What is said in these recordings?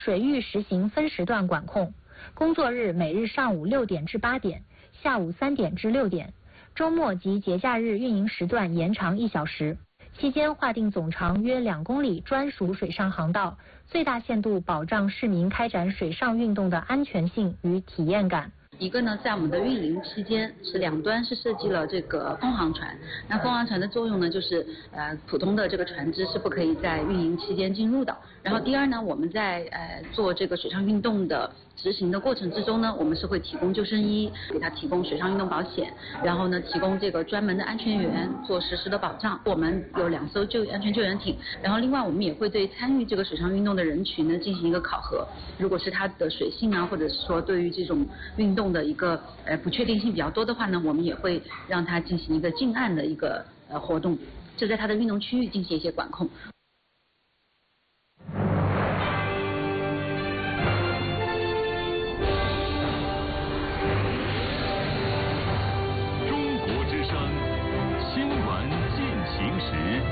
水域实行分时段管控，工作日每日上午6点至8点，下午3点至6点，周末及节假日运营时段延长1小时。期间划定总长约2公里专属水上航道，最大限度保障市民开展水上运动的安全性与体验感。 一个呢，在我们的运营期间是两端是设计了这个风航船。那风航船的作用呢，就是普通的这个船只是不可以在运营期间进入的。然后第二呢，我们在做这个水上运动的执行的过程之中呢，我们是会提供救生衣，给他提供水上运动保险，然后呢提供这个专门的安全员做实时的保障。我们有2艘安全救援艇，然后另外我们也会对参与这个水上运动的人群呢进行一个考核。如果是他的水性啊，或者是说对于这种运动的一个不确定性比较多的话呢，我们也会让他进行一个近岸的一个活动，就在他的运动区域进行一些管控。 中国之声新闻进行时。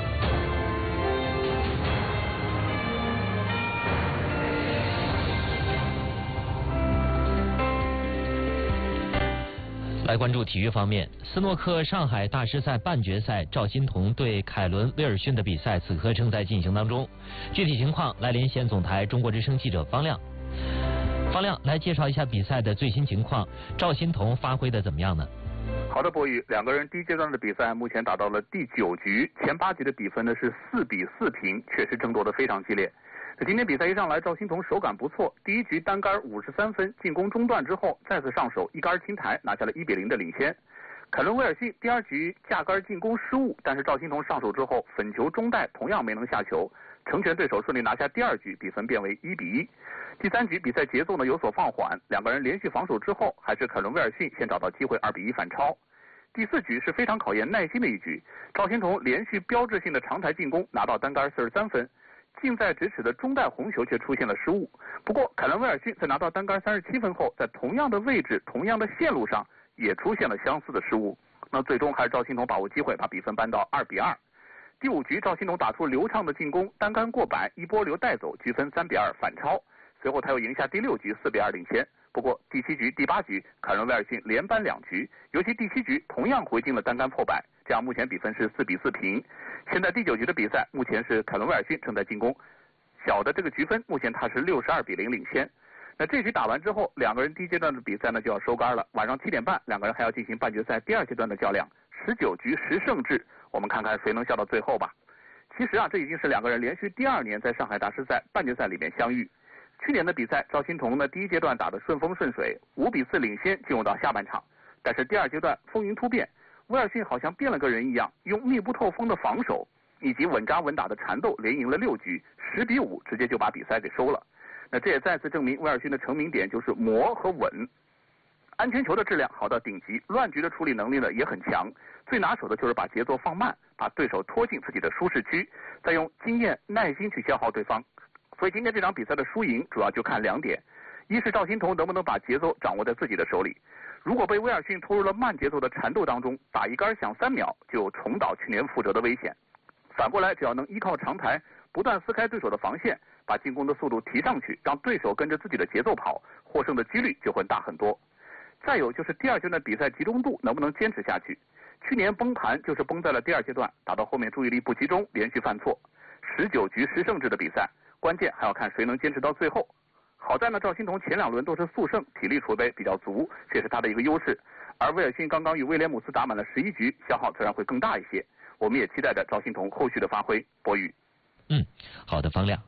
来关注体育方面，斯诺克上海大师赛半决赛，赵心童对凯伦威尔逊的比赛此刻正在进行当中。具体情况来连线总台中国之声记者方亮。方亮，来介绍一下比赛的最新情况，赵心童发挥的怎么样呢？ 好的，博宇，两个人第一阶段的比赛目前打到了第9局，前8局的比分呢是4比4平，确实争夺得非常激烈。今天比赛一上来，赵心童手感不错，第一局单杆53分，进攻中断之后再次上手一杆清台，拿下了1比0的领先。凯伦威尔逊第2局架杆进攻失误，但是赵心童上手之后粉球中带同样没能下球，成全对手，顺利拿下第2局，比分变为1比1。第3局比赛节奏呢有所放缓，两个人连续防守之后，还是凯伦威尔逊先找到机会2比1反超。第4局是非常考验耐心的一局，赵心童连续标志性的长台进攻，拿到单杆43分。近在咫尺的中带红球却出现了失误，不过凯伦威尔逊在拿到单杆37分后，在同样的位置、同样的线路上也出现了相似的失误。那最终还是赵心童把握机会，把比分扳到2比2。第5局赵心童打出流畅的进攻，单杆过板，一波流带走，局分3比2反超。随后他又赢下第6局4比2领先。不过第7局、第8局凯伦威尔逊连扳2局，尤其第7局同样回进了单杆破百，这样目前比分是4比4平。现在第9局的比赛目前是凯伦威尔逊正在进攻，小的这个局分目前他是62比0领先。那这局打完之后，两个人第一阶段的比赛呢就要收杆了，晚上7点半两个人还要进行半决赛第2阶段的较量，19局10胜制，我们看看谁能笑到最后吧。其实这已经是两个人连续第2年在上海大师赛半决赛里面相遇。去年的比赛，赵心童呢第一阶段打得顺风顺水，5比4领先进入到下半场，但是第2阶段风云突变，威尔逊好像变了个人一样，用密不透风的防守以及稳扎稳打的缠斗，连赢了6局，10比5直接就把比赛给收了。那这也再次证明威尔逊的成名点就是磨和稳，安全球的质量好到顶级，乱局的处理能力呢也很强，最拿手的就是把节奏放慢，把对手拖进自己的舒适区，再用经验耐心去消耗对方。所以今天这场比赛的输赢主要就看2点，一是赵心童能不能把节奏掌握在自己的手里，如果被威尔逊拖入了慢节奏的缠斗当中，打一杆响3秒就重蹈去年覆辙的危险。反过来只要能依靠长台不断撕开对手的防线，把进攻的速度提上去，让对手跟着自己的节奏跑，获胜的几率就会大很多。再有就是第2阶段比赛集中度能不能坚持下去，去年崩盘就是崩在了第2阶段，打到后面注意力不集中，连续犯错，19局10胜制的比赛，关键还要看谁能坚持到最后。好在呢，赵心童前2轮都是速胜，体力储备比较足，这是他的一个优势。而威尔逊刚刚与威廉姆斯打满了11局，消耗自然会更大一些。我们也期待着赵心童后续的发挥。博宇， 好的，方亮。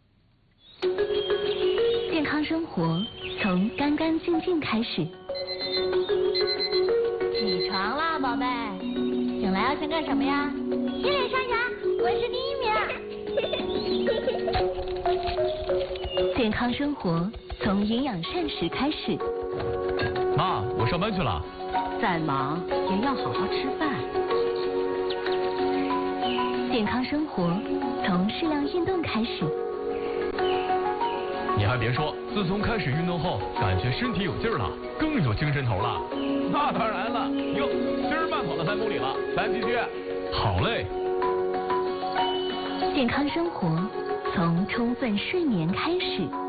健康生活从干干净净开始。 起床啦，宝贝，醒来要先干什么呀？洗脸刷牙，我是第1名。 健康生活从营养膳食开始。 妈，我上班去了。 再忙也要好好吃饭。 健康生活从适量运动开始。 你还别说，自从开始运动后，感觉身体有劲儿了，更有精神头了。 那当然了，哟，今儿慢跑到3公里了，咱继续。 好嘞。 健康生活从充分睡眠开始。